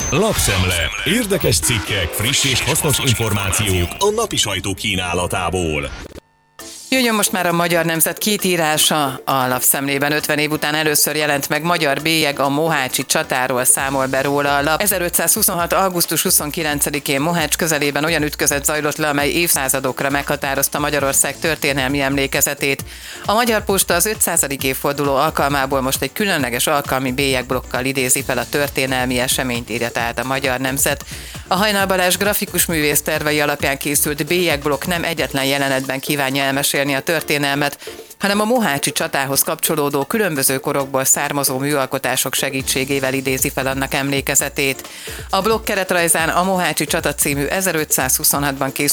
Lapszemle. Érdekes cikkek, friss és hasznos információk a napi sajtó kínálatából. Jöjjön most már a Magyar Nemzet két írása. A Lapszemlében 50 év után először jelent meg magyar bélyeg, a mohácsi csatáról számol be róla a lap. 1526. augusztus 29-én Mohács közelében olyan ütközet zajlott le, amely évszázadokra meghatározta Magyarország történelmi emlékezetét. A Magyar Posta az 500. évforduló alkalmából most egy különleges alkalmi bélyegblokkal idézi fel a történelmi eseményt, írja tehát a Magyar Nemzet. A Hajnal Balázs grafikus művész tervei alapján készült bélyegblokk nem egyetlen jelenetben kívánja elmesélni a történelmet, hanem a mohácsi csatához kapcsolódó különböző korokból származó műalkotások segítségével idézi fel annak emlékezetét. A blokk keretrajzán a Mohácsi Csata című 1526-ban készült